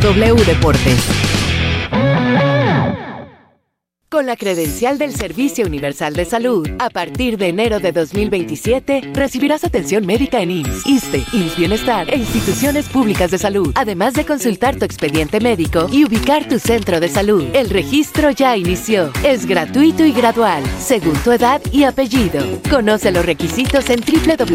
W Deportes. Con la credencial del Servicio Universal de Salud, a partir de enero de 2027, recibirás atención médica en IMSS, ISSSTE, IMSS Bienestar e instituciones públicas de salud, además de consultar tu expediente médico y ubicar tu centro de salud. El registro ya inició. Es gratuito y gradual, según tu edad y apellido. Conoce los requisitos en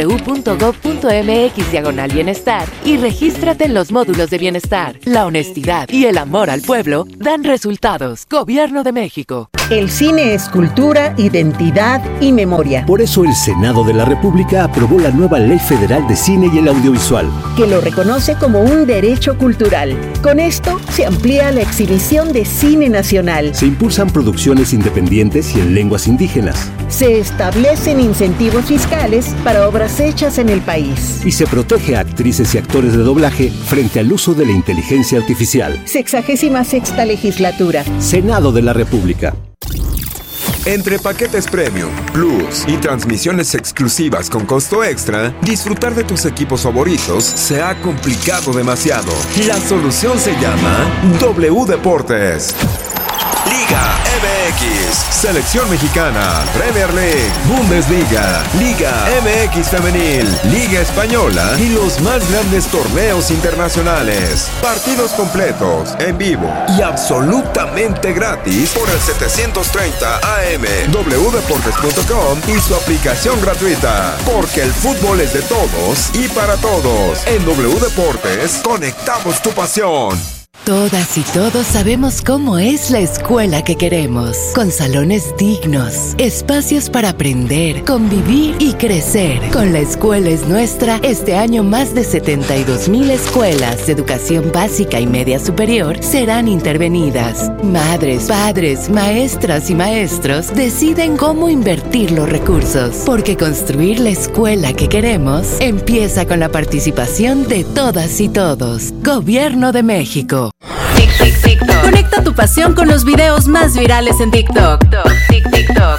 www.gov.mx/bienestar y regístrate en los módulos de bienestar. La honestidad y el amor al pueblo dan resultados. Gobierno de México. El cine es cultura, identidad y memoria. Por eso el Senado de la República aprobó la nueva Ley Federal de Cine y el Audiovisual, que lo reconoce como un derecho cultural. Con esto se amplía la exhibición de cine nacional. Se impulsan producciones independientes y en lenguas indígenas. Se establecen incentivos fiscales para obras hechas en el país. Y se protege a actrices y actores de doblaje frente al uso de la inteligencia artificial. 66ª legislatura. Senado de la República. Entre paquetes premium, plus y transmisiones exclusivas con costo extra, disfrutar de tus equipos favoritos se ha complicado demasiado. La solución se llama W Deportes. Liga MX, Selección Mexicana, Premier League, Bundesliga, Liga MX Femenil, Liga Española y los más grandes torneos internacionales. Partidos completos, en vivo y absolutamente gratis por el 730 AM, wdeportes.com y su aplicación gratuita. Porque el fútbol es de todos y para todos. En W Deportes, conectamos tu pasión. Todas y todos sabemos cómo es la escuela que queremos, con salones dignos, espacios para aprender, convivir y crecer. Con La Escuela es Nuestra, este año más de 72,000 escuelas de educación básica y media superior serán intervenidas. Madres, padres, maestras y maestros deciden cómo invertir los recursos, porque construir la escuela que queremos empieza con la participación de todas y todos. Gobierno de México. TikTok. Conecta tu pasión con los videos más virales en TikTok. TikTok.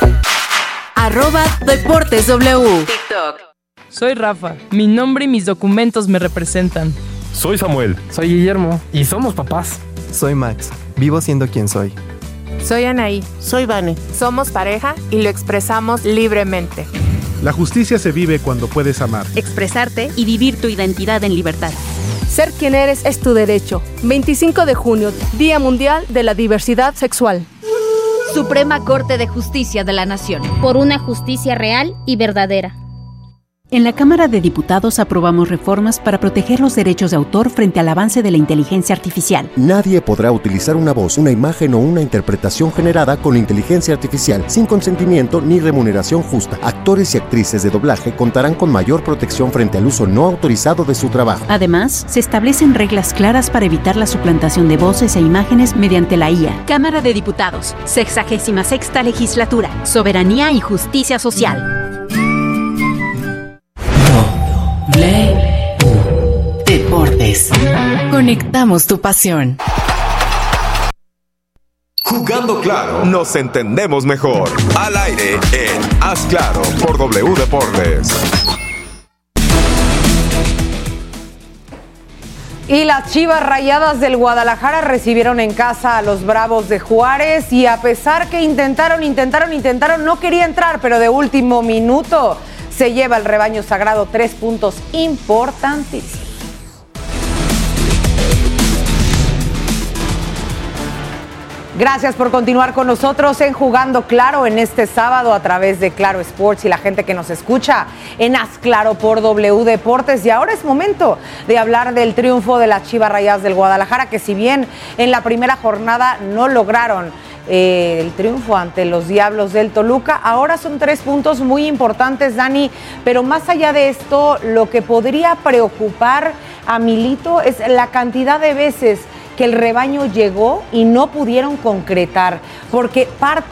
@DeportesW. TikTok. Soy Rafa. Mi nombre y mis documentos me representan. Soy Samuel. Soy Guillermo. Y somos papás. Soy Max. Vivo siendo quien soy. Soy Anaí. Soy Vane. Somos pareja y lo expresamos libremente. La justicia se vive cuando puedes amar, expresarte y vivir tu identidad en libertad. Ser quien eres es tu derecho. 25 de junio, Día Mundial de la Diversidad Sexual. Suprema Corte de Justicia de la Nación. Por una justicia real y verdadera. En la Cámara de Diputados aprobamos reformas para proteger los derechos de autor frente al avance de la inteligencia artificial. Nadie podrá utilizar una voz, una imagen o una interpretación generada con inteligencia artificial sin consentimiento ni remuneración justa. Actores y actrices de doblaje contarán con mayor protección frente al uso no autorizado de su trabajo. Además, se establecen reglas claras para evitar la suplantación de voces e imágenes mediante la IA. Cámara de Diputados, 66ª Legislatura, Soberanía y Justicia Social. Deportes. Conectamos tu pasión. Jugando claro, nos entendemos mejor. Al aire en Haz Claro por W Deportes. Y las Chivas Rayadas del Guadalajara recibieron en casa a los Bravos de Juárez y a pesar que intentaron, no quería entrar, pero de último minuto se lleva el rebaño sagrado 3 puntos importantísimos. Gracias por continuar con nosotros en Jugando Claro en este sábado a través de Claro Sports y la gente que nos escucha en Haz Claro por W Deportes. Y ahora es momento de hablar del triunfo de las Chivas Rayadas del Guadalajara, que si bien en la primera jornada no lograron el triunfo ante los Diablos del Toluca, ahora son 3 puntos muy importantes, Dani, pero más allá de esto, lo que podría preocupar a Milito es la cantidad de veces que el rebaño llegó y no pudieron concretar, porque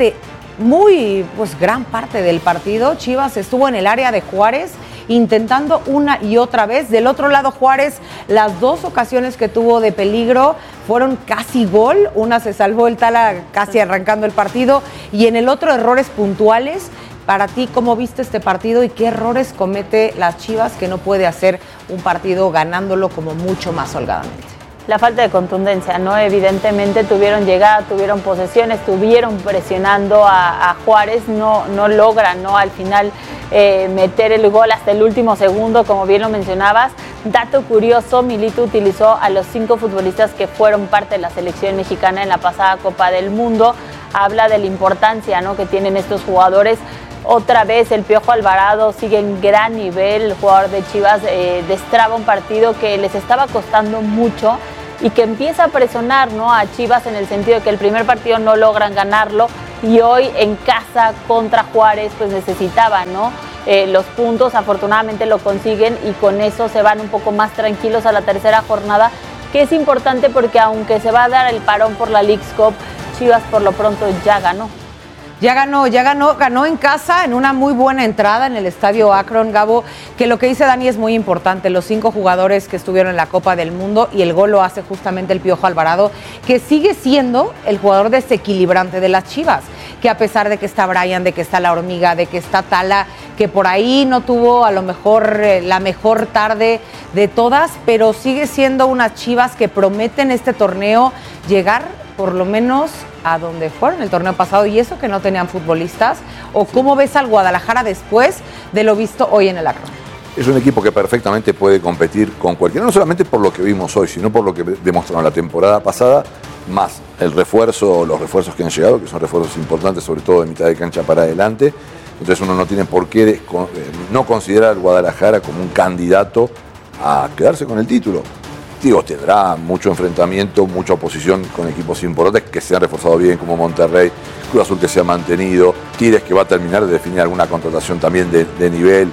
gran parte del partido, Chivas estuvo en el área de Juárez intentando una y otra vez. Del otro lado, Juárez, las 2 ocasiones que tuvo de peligro fueron casi gol. Una se salvó el Tala casi arrancando el partido y en el otro errores puntuales. Para ti, ¿cómo viste este partido y qué errores comete las Chivas que no puede hacer un partido ganándolo como mucho más holgadamente? la falta de contundencia, ¿no? Evidentemente tuvieron llegada, tuvieron posesión, estuvieron presionando a Juárez, no logran, ¿no? Al final meter el gol hasta el último segundo, como bien lo mencionabas. Dato curioso, Milito utilizó a los 5 futbolistas que fueron parte de la selección mexicana en la pasada Copa del Mundo. Habla de la importancia, ¿no?, que tienen estos jugadores. Otra vez el Piojo Alvarado sigue en gran nivel, el jugador de Chivas destraba un partido que les estaba costando mucho y que empieza a presionar, ¿no?, a Chivas en el sentido de que el primer partido no logran ganarlo y hoy en casa contra Juárez pues necesitaban, ¿no?, los puntos. Afortunadamente lo consiguen y con eso se van un poco más tranquilos a la tercera jornada, que es importante porque aunque se va a dar el parón por la Leagues Cup, Chivas por lo pronto ya ganó. Ganó en casa en una muy buena entrada en el estadio Akron, Gabo, que lo que dice Dani es muy importante, los 5 jugadores que estuvieron en la Copa del Mundo y el gol lo hace justamente el Piojo Alvarado, que sigue siendo el jugador desequilibrante de las Chivas, que a pesar de que está Brian, de que está La Hormiga, de que está Tala, que por ahí no tuvo a lo mejor la mejor tarde de todas, pero sigue siendo unas Chivas que prometen este torneo llegar por lo menos a donde fueron el torneo pasado, y eso que no tenían futbolistas. ¿O cómo ves al Guadalajara después de lo visto hoy en el Akron? Es un equipo que perfectamente puede competir con cualquiera, no solamente por lo que vimos hoy, sino por lo que demostraron la temporada pasada, más los refuerzos que han llegado, que son refuerzos importantes, sobre todo de mitad de cancha para adelante. Entonces uno no tiene por qué no considerar al Guadalajara como un candidato a quedarse con el título. Digo, tendrá mucho enfrentamiento, mucha oposición con equipos importantes que se han reforzado bien, como Monterrey, Cruz Azul que se ha mantenido, Tigres que va a terminar de definir alguna contratación también de nivel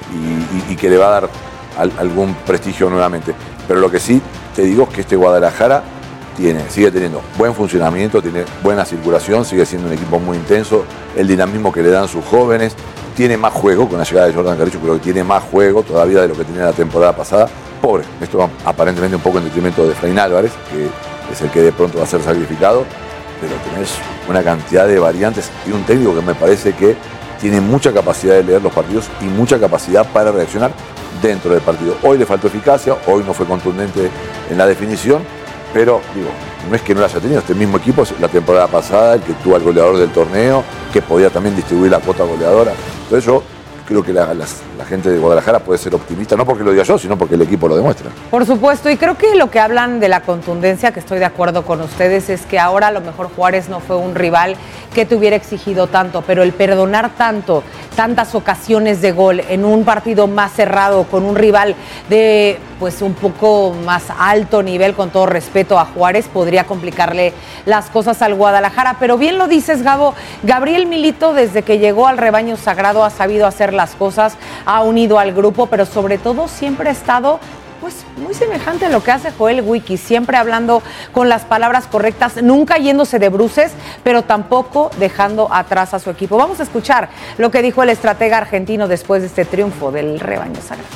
y que le va a dar algún prestigio nuevamente. Pero lo que sí te digo es que este Guadalajara sigue teniendo buen funcionamiento, tiene buena circulación, sigue siendo un equipo muy intenso, el dinamismo que le dan sus jóvenes, tiene más juego, con la llegada de Jordan Carrillo creo que tiene más juego todavía de lo que tenía la temporada pasada. Pobre, esto va aparentemente un poco en detrimento de Efraín Álvarez, que es el que de pronto va a ser sacrificado, pero tenés una cantidad de variantes y un técnico que me parece que tiene mucha capacidad de leer los partidos y mucha capacidad para reaccionar dentro del partido. Hoy le faltó eficacia, hoy no fue contundente en la definición, pero digo, no es que no lo haya tenido, este mismo equipo la temporada pasada, el que tuvo al goleador del torneo, que podía también distribuir la cuota goleadora. Entonces yo creo que la gente de Guadalajara puede ser optimista, no porque lo diga yo, sino porque el equipo lo demuestra. Por supuesto, y creo que lo que hablan de la contundencia, que estoy de acuerdo con ustedes, es que ahora a lo mejor Juárez no fue un rival que te hubiera exigido tanto, pero el perdonar tantas ocasiones de gol en un partido más cerrado, con un rival de pues un poco más alto nivel, con todo respeto a Juárez, podría complicarle las cosas al Guadalajara. Pero bien lo dices, Gabo, Gabriel Milito desde que llegó al rebaño sagrado ha sabido hacer las cosas, ha unido al grupo, pero sobre todo siempre ha estado pues muy semejante a lo que hace Joel Wiki, siempre hablando con las palabras correctas, nunca yéndose de bruces, pero tampoco dejando atrás a su equipo. Vamos a escuchar lo que dijo el estratega argentino después de este triunfo del rebaño sagrado.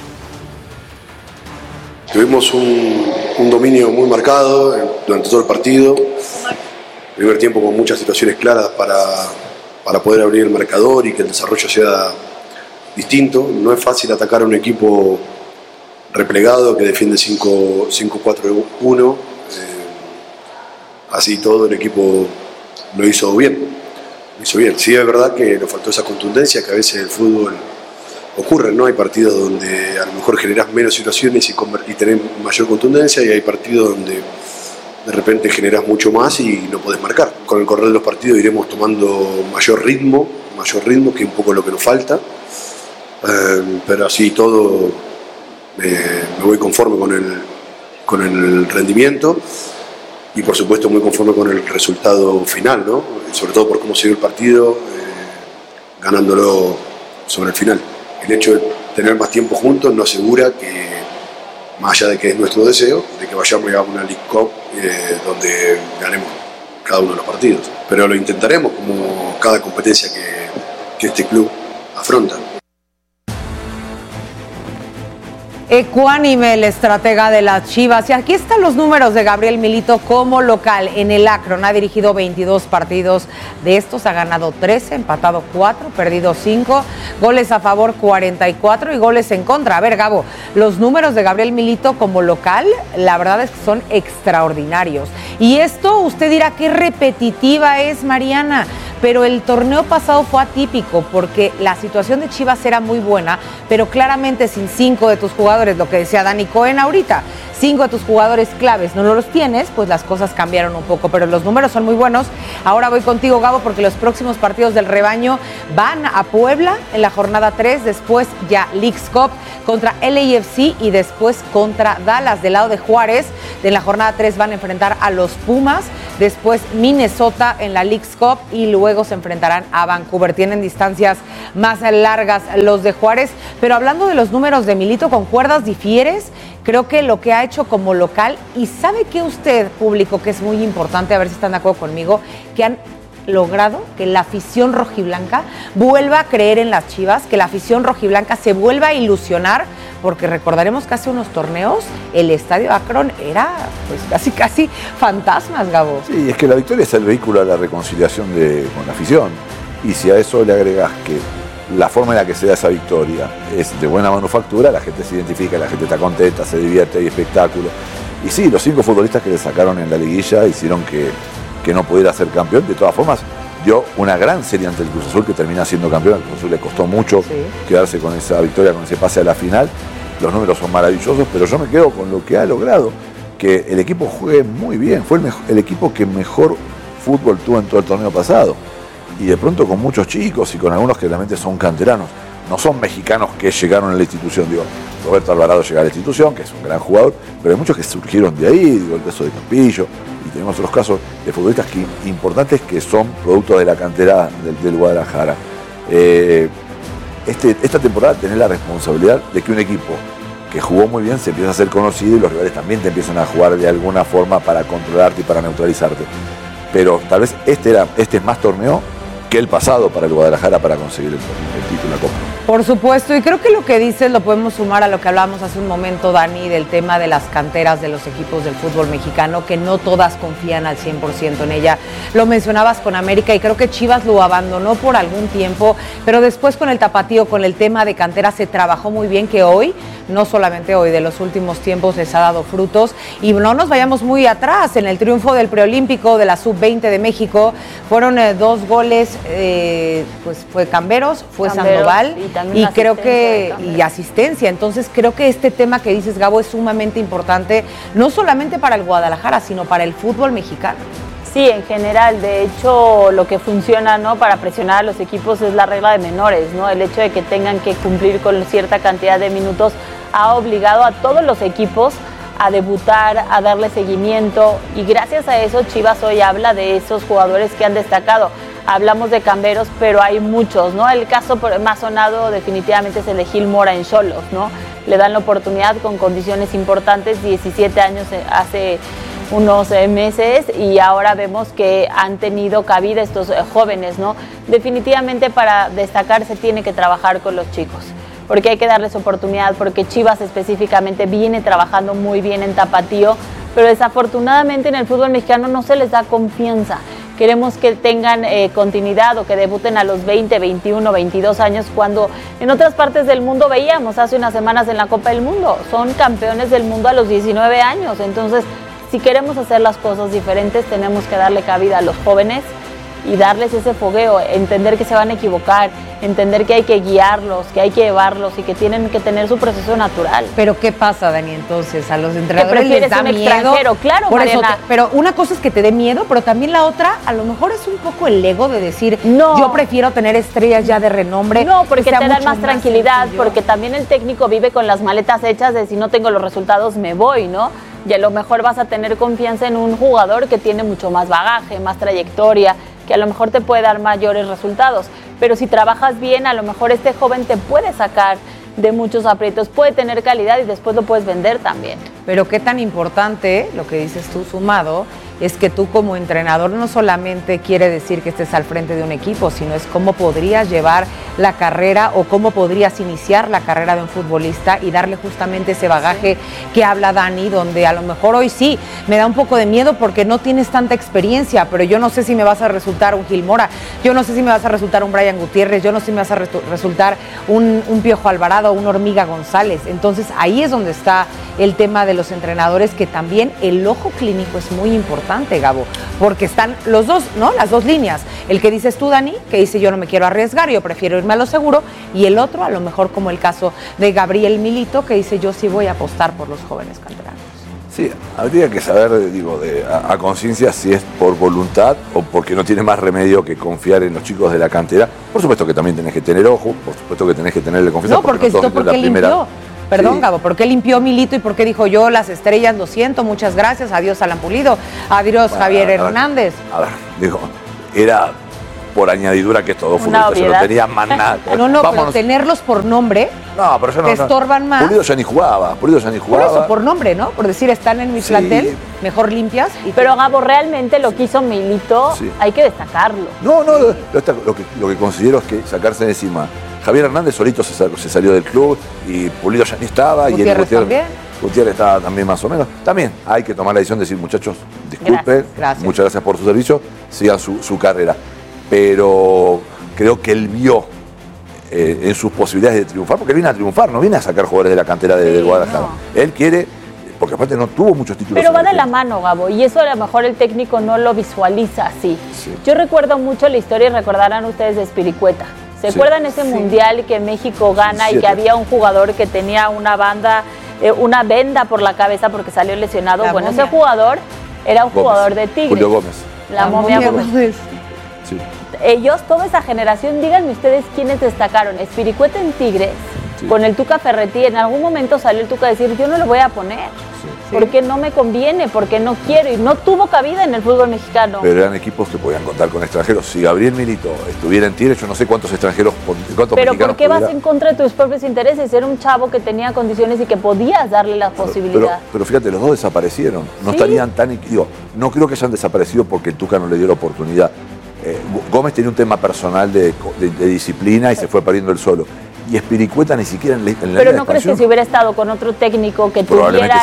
Tuvimos un dominio muy marcado durante todo el partido. Primer tiempo con muchas situaciones claras para poder abrir el marcador y que el desarrollo sea distinto. No es fácil atacar a un equipo replegado que defiende 5-4-1. Así todo el equipo lo hizo bien. Sí, es verdad que nos faltó esa contundencia que a veces el fútbol ocurre, ¿no? Hay partidos donde a lo mejor generás menos situaciones y tenés mayor contundencia, y hay partidos donde de repente generás mucho más y no podés marcar. Con el correr de los partidos iremos tomando mayor ritmo, que es un poco lo que nos falta. Pero así todo me voy conforme con el rendimiento y por supuesto muy conforme con el resultado final, ¿no? Sobre todo por cómo se dio el partido, ganándolo sobre el final. El hecho de tener más tiempo juntos nos asegura que, más allá de que es nuestro deseo, de que vayamos a una League Cup donde ganemos cada uno de los partidos. Pero lo intentaremos como cada competencia que este club afronta. Ecuánime, el estratega de las Chivas. Y aquí están los números de Gabriel Milito como local en el Akron. Ha dirigido 22 partidos. De estos ha ganado 13, empatado 4, perdido 5, goles a favor 44 y goles en contra. A ver, Gabo, los números de Gabriel Milito como local, la verdad es que son extraordinarios. Y esto usted dirá qué repetitiva es, Mariana, pero el torneo pasado fue atípico porque la situación de Chivas era muy buena, pero claramente sin 5 de tus jugadores, lo que decía Dani Cohen ahorita, 5 de tus jugadores claves no los tienes, pues las cosas cambiaron un poco, pero los números son muy buenos. Ahora voy contigo, Gabo, porque los próximos partidos del rebaño van a Puebla en la jornada 3, después ya Leagues Cup contra LAFC y después contra Dallas. Del lado de Juárez, en la jornada 3 van a enfrentar a los Pumas, después Minnesota en la Leagues Cup y luego se enfrentarán a Vancouver. Tienen distancias más largas los de Juárez, pero hablando de los números de Milito, ¿concuerdas, difieres? Creo que lo que ha hecho como local, y sabe que usted, público, que es muy importante, a ver si están de acuerdo conmigo, que han logrado que la afición rojiblanca vuelva a creer en las Chivas, que la afición rojiblanca se vuelva a ilusionar, porque recordaremos que hace unos torneos el Estadio Akron era pues casi fantasmas, Gabo. Sí, es que la victoria es el vehículo a la reconciliación con la afición, y si a eso le agregas que la forma en la que se da esa victoria es de buena manufactura, la gente se identifica, la gente está contenta, se divierte, hay espectáculo. Y sí, los 5 futbolistas que le sacaron en la liguilla hicieron que no pudiera ser campeón. De todas formas, dio una gran serie ante el Cruz Azul, que termina siendo campeón. Al Cruz Azul le costó mucho quedarse con esa victoria, con ese pase a la final. Los números son maravillosos, pero yo me quedo con lo que ha logrado, que el equipo juegue muy bien. Fue el equipo que mejor fútbol tuvo en todo el torneo pasado. Y de pronto con muchos chicos y con algunos que realmente son canteranos. No son mexicanos que llegaron a la institución. Digo, Roberto Alvarado llega a la institución, que es un gran jugador, pero hay muchos que surgieron de ahí, digo, el caso de Campillo, y tenemos otros casos de futbolistas importantes que son productos de la cantera del Guadalajara. Esta temporada tenés la responsabilidad de que un equipo que jugó muy bien se empieza a ser conocido y los rivales también te empiezan a jugar de alguna forma para controlarte y para neutralizarte. Pero tal vez este es más torneo que el pasado para el Guadalajara para conseguir el título de la Copa. Por supuesto, y creo que lo que dices lo podemos sumar a lo que hablábamos hace un momento, Dani, del tema de las canteras de los equipos del fútbol mexicano, que no todas confían al 100% en ella. Lo mencionabas con América y creo que Chivas lo abandonó por algún tiempo, pero después con el tapatío, con el tema de cantera, se trabajó muy bien, que hoy, no solamente hoy, de los últimos tiempos les ha dado frutos. Y no nos vayamos muy atrás, en el triunfo del preolímpico de la Sub-20 de México, fueron 2 goles, pues fue Camberos, fue Sandoval, y creo que y asistencia. Entonces creo que este tema que dices, Gabo, es sumamente importante, no solamente para el Guadalajara, sino para el fútbol mexicano. Sí, en general. De hecho, lo que funciona, ¿no?, para presionar a los equipos es la regla de menores, ¿no? El hecho de que tengan que cumplir con cierta cantidad de minutos ha obligado a todos los equipos a debutar, a darle seguimiento, y gracias a eso Chivas hoy habla de esos jugadores que han destacado. Hablamos de Camberos, pero hay muchos, ¿no? El caso más sonado definitivamente es el de Gil Mora en Xolos, ¿no? Le dan la oportunidad con condiciones importantes, 17 años hace unos meses, y ahora vemos que han tenido cabida estos jóvenes, ¿no? Definitivamente para destacar se tiene que trabajar con los chicos, porque hay que darles oportunidad, porque Chivas específicamente viene trabajando muy bien en tapatío, pero desafortunadamente en el fútbol mexicano no se les da confianza. Queremos que tengan continuidad o que debuten a los 20, 21, 22 años, cuando en otras partes del mundo veíamos hace unas semanas en la Copa del Mundo, son campeones del mundo a los 19 años. Entonces, si queremos hacer las cosas diferentes, tenemos que darle cabida a los jóvenes y darles ese fogueo, entender que se van a equivocar, entender que hay que guiarlos, que hay que llevarlos y que tienen que tener su proceso natural. Pero ¿qué pasa, Dani, entonces? ¿A los entrenadores les da miedo? Extranjero, claro, por eso pero una cosa es que te dé miedo, pero también la otra, a lo mejor es un poco el ego de decir, no, yo prefiero tener estrellas ya de renombre. No, porque te dan más tranquilidad, porque también el técnico vive con las maletas hechas de si no tengo los resultados me voy, ¿no? Y a lo mejor vas a tener confianza en un jugador que tiene mucho más bagaje, más trayectoria, que a lo mejor te puede dar mayores resultados. Pero si trabajas bien, a lo mejor este joven te puede sacar de muchos aprietos, puede tener calidad y después lo puedes vender también. pero qué tan importante, lo que dices tú sumado, es que tú como entrenador no solamente quiere decir que estés al frente de un equipo, sino es cómo podrías llevar la carrera o cómo podrías iniciar la carrera de un futbolista y darle justamente ese bagaje que habla Dani, donde a lo mejor hoy sí me da un poco de miedo porque no tienes tanta experiencia, pero yo no sé si me vas a resultar un Gil Mora, yo no sé si me vas a resultar un Brian Gutiérrez, yo no sé si me vas a resultar un Piojo Alvarado, un Hormiga González. Entonces ahí es donde está el tema de los entrenadores, que también el ojo clínico es muy importante, Gabo, porque están los dos, ¿no? Las dos líneas. El que dices tú, Dani, que dice yo no me quiero arriesgar, yo prefiero irme a lo seguro, y el otro, a lo mejor como el caso de Gabriel Milito, que dice yo sí voy a apostar por los jóvenes canteranos. Sí, habría que saber, digo, a conciencia si es por voluntad o porque no tiene más remedio que confiar en los chicos de la cantera. Por supuesto que también tenés que tener ojo, por supuesto que tenés que tenerle confianza. No, porque esto porque limpió. Perdón, sí. Gabo, ¿por qué limpió Milito y por qué dijo yo las estrellas lo siento, muchas gracias, adiós Alan Pulido, adiós Javier Hernández? A ver, digo, era por añadidura que estos dos futbolistas no tenía más nada. No, pero tenerlos por nombre pero yo te estorban más. Pulido ya ni jugaba. Por eso, por nombre, ¿no? Por decir, están en mi plantel, mejor limpias. Pero Gabo, realmente lo que hizo Milito, hay que destacarlo. No, lo que considero es que sacarse de encima. Javier Hernández solito se salió del club y Pulido ya ni estaba. Gutiérrez también. Gutiérrez estaba también más o menos. También hay que tomar la decisión de decir, muchachos, disculpen, gracias. Muchas gracias por su servicio, sigan su carrera. Pero creo que él vio en sus posibilidades de triunfar, porque él viene a triunfar, no viene a sacar jugadores de la cantera del Guadalajara. No. Él quiere, porque aparte no tuvo muchos títulos. Pero va de la mano, Gabo, y eso a lo mejor el técnico no lo visualiza así. Sí. Yo recuerdo mucho la historia, y recordarán ustedes, de Espiricueta. ¿Se acuerdan ese mundial que México gana y que había un jugador que tenía una venda por la cabeza porque salió lesionado? Bueno, ese jugador era un jugador de Tigres. Julio Gómez. La momia Gómez. Sí. Ellos, toda esa generación, díganme ustedes quiénes destacaron. Espiricueta en Tigres, con el Tuca Ferretti, en algún momento salió el Tuca a decir, yo no lo voy a poner. Porque no me conviene, porque no quiero, y no tuvo cabida en el fútbol mexicano. Pero eran equipos que podían contar con extranjeros. Si Gabriel Milito estuviera en Tigres, yo no sé cuántos extranjeros, cuántos pero ¿por qué vas en contra de tus propios intereses? Era un chavo que tenía condiciones y que podías darle la posibilidad. Pero fíjate, los dos desaparecieron. No estarían tan... no creo que hayan desaparecido porque el Tuca no le dio la oportunidad. Gómez tenía un tema personal de disciplina y se fue perdiendo él solo. Y Espiricueta ni siquiera en la Pero ¿no crees que si hubiera estado con otro técnico que tuviera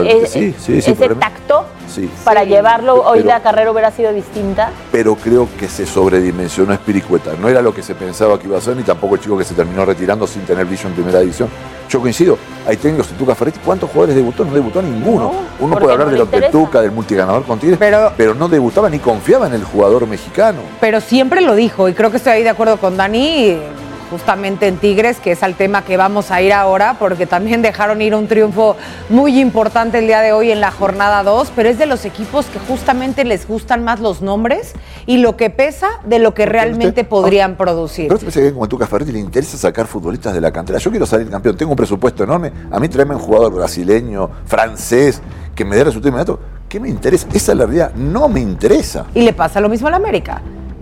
ese tacto para llevarlo, hoy la carrera hubiera sido distinta? Pero creo que se sobredimensionó Espiricueta. No era lo que se pensaba que iba a ser, ni tampoco el chico que se terminó retirando sin tener brillo en primera división. Yo coincido, hay técnicos de Tuca Ferretti. ¿Cuántos jugadores debutó? No debutó ninguno. Uno puede hablar de Tuca, del multiganador con Tigres, pero no debutaba ni confiaba en el jugador mexicano. Pero siempre lo dijo, y creo que estoy ahí de acuerdo con Dani, justamente en Tigres, que es al tema que vamos a ir ahora, porque también dejaron ir un triunfo muy importante el día de hoy en la jornada 2, pero es de los equipos que justamente les gustan más los nombres y lo que pesa de lo que realmente podrían producir. Pero usted piensa que como el Tuca Ferretti le interesa sacar futbolistas de la cantera. Yo quiero salir campeón, tengo un presupuesto enorme, a mí tráeme un jugador brasileño, francés, que me dé resultado inmediato. ¿Qué me interesa? Esa es la realidad, no me interesa. Y le pasa lo mismo a la América.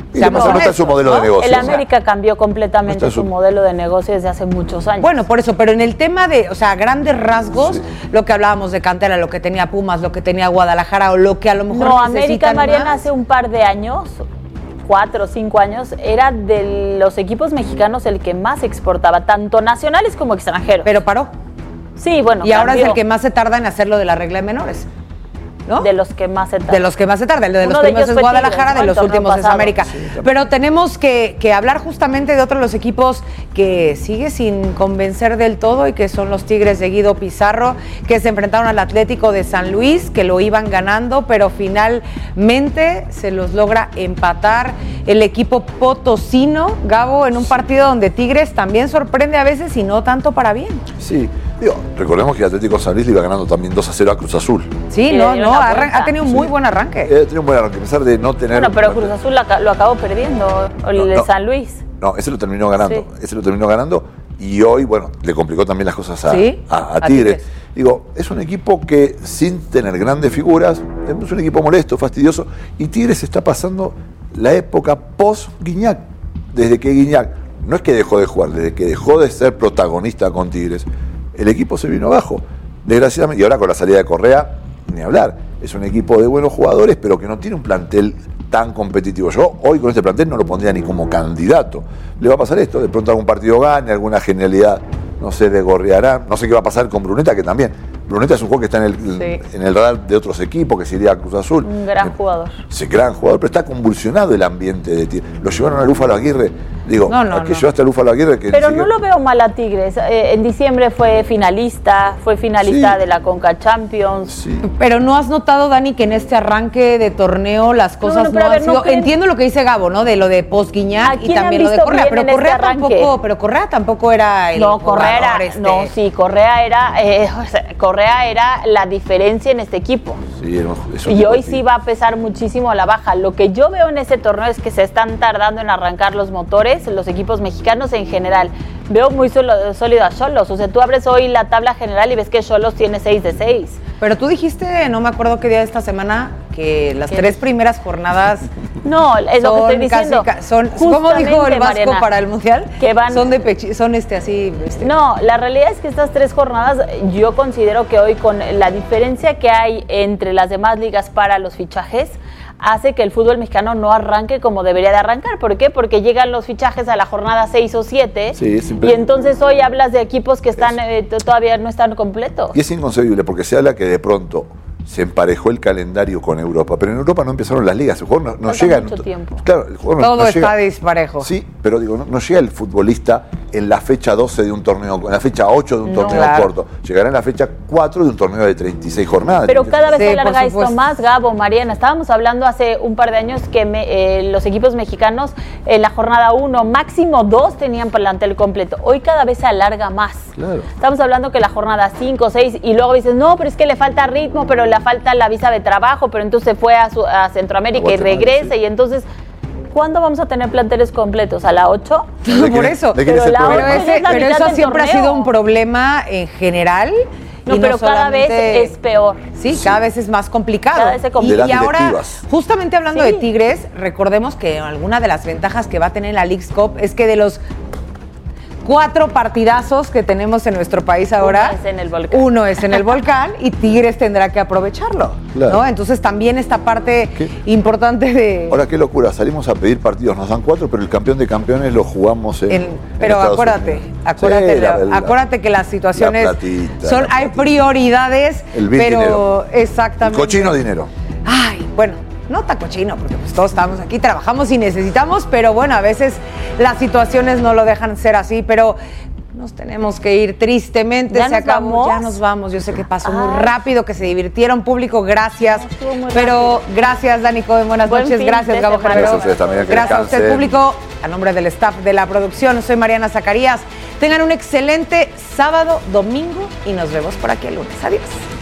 No está en su modelo de negocio. El América cambió completamente su modelo de negocio desde hace muchos años. Bueno, por eso, pero en el tema de, grandes rasgos, lo que hablábamos de cantera, lo que tenía Pumas, lo que tenía Guadalajara, o lo que a lo mejor América, Mariana, hace un par de años, 4 o 5 años, era de los equipos mexicanos el que más exportaba, tanto nacionales como extranjeros. Pero paró. Sí, bueno, y ahora es el que más se tarda en hacerlo de la regla de menores. ¿No? De los que más se tarda. De los que más se tarda. De los primeros es Guadalajara, de los últimos es América. Sí, pero tenemos que hablar justamente de otro de los equipos que sigue sin convencer del todo y que son los Tigres de Guido Pizarro, que se enfrentaron al Atlético de San Luis, que lo iban ganando, pero finalmente se los logra empatar el equipo potosino, Gabo, en un partido donde Tigres también sorprende a veces y no tanto para bien. Sí. Recordemos que el Atlético de San Luis le iba ganando también 2-0 a Cruz Azul. Sí, ha tenido un muy buen arranque. Ha tenido un buen arranque, a pesar de no tener... Bueno, pero Cruz Azul lo acabó perdiendo, el de San Luis. No, ese lo terminó ganando. Y hoy, bueno, le complicó también las cosas a Tigres. Digo, es un equipo que sin tener grandes figuras, es un equipo molesto, fastidioso, y Tigres está pasando la época post-Guiñac. Desde que Guiñac, no es que dejó de jugar, desde que dejó de ser protagonista con Tigres, el equipo se vino abajo. desgraciadamente, y ahora con la salida de Correa, ni hablar. Es un equipo de buenos jugadores, pero que no tiene un plantel tan competitivo. Yo hoy con este plantel no lo pondría ni como candidato. Le va a pasar esto, de pronto algún partido gane, alguna genialidad, no sé, de Gorriarán, no sé qué va a pasar con Bruneta, que también. Bruneta es un jugador que está en el radar de otros equipos, que sería Cruz Azul. Un gran jugador. Sí, gran jugador, pero está convulsionado el ambiente de Tigres. Lo llevaron a Lúfalo Aguirre. Digo, ¿a qué llevaste a Lúfalo Aguirre? Que pero no lo veo mal a Tigres. En diciembre fue finalista de la Conca Champions. Sí. Pero ¿no has notado, Dani, que en este arranque de torneo las cosas no han sido... Entiendo lo que dice Gabo, ¿no? De lo de Post-Guiñac y también lo de Correa, pero Correa tampoco era el Correa era la diferencia en este equipo. Sí, y hoy sí va a pesar muchísimo a la baja. Lo que yo veo en ese torneo es que se están tardando en arrancar los motores, los equipos mexicanos en general. Veo muy sólido a Xolos. O sea, tú abres hoy la tabla general y ves que Xolos tiene 6 de 6. Pero tú dijiste, no me acuerdo qué día de esta semana, que las 3 primeras jornadas... No, es lo que estoy diciendo. ¿Cómo dijo el Vasco, Mariana, para el Mundial? Que van, son así... No, la realidad es que estas 3 jornadas, yo considero que hoy con la diferencia que hay entre las demás ligas para los fichajes, hace que el fútbol mexicano no arranque como debería de arrancar. ¿Por qué? Porque llegan los fichajes a la jornada 6 o 7 y entonces hoy hablas de equipos que están todavía no están completos. Y es inconcebible porque se habla que de pronto se emparejó el calendario con Europa, pero en Europa no empezaron las ligas, el jugador no llega mucho tiempo. Claro, el jugador todo no está llega, disparejo. Sí, pero digo, no llega el futbolista en la fecha 12 de un torneo, en la fecha 8 de un torneo corto, llegará en la fecha 4 de un torneo de 36 jornadas. Pero cada vez se alarga esto más, Gabo, Mariana. Estábamos hablando hace un par de años que los equipos mexicanos en la jornada 1, máximo 2 tenían plantel completo. Hoy cada vez se alarga más. Claro. Estamos hablando que la jornada 5, 6 y luego dices, no, pero es que le falta ritmo, pero le falta la visa de trabajo, pero entonces se fue a Centroamérica y regresa y entonces... ¿Cuándo vamos a tener planteles completos? ¿A la 8? Por eso. Pero eso siempre ha sido un problema en general. No, pero cada vez es peor. Sí, cada vez es más complicado. Cada vez se complica. Y ahora, justamente hablando de Tigres, recordemos que alguna de las ventajas que va a tener la Leagues Cup es que de los 4 partidazos que tenemos en nuestro país ahora, uno es en el Volcán y Tigres tendrá que aprovecharlo, claro, ¿no? Entonces también esta parte importante de... Ahora, qué locura, salimos a pedir partidos, nos dan 4, pero el campeón de campeones lo jugamos pero acuérdate que las situaciones hay prioridades, pero dinero. Exactamente. El cochino dinero. Ay, bueno, no tan cochino, porque pues todos estamos aquí, trabajamos y necesitamos, pero bueno, a veces las situaciones no lo dejan ser así, pero nos tenemos que ir tristemente, se acabó, ya nos vamos, yo sé que pasó muy rápido, que se divirtieron, público, gracias, pero gracias Dani Cohen, buenas noches, gracias Gabo Gerardo, gracias a usted público, a nombre del staff de la producción, soy Mariana Zacarías, tengan un excelente sábado, domingo y nos vemos por aquí el lunes, adiós.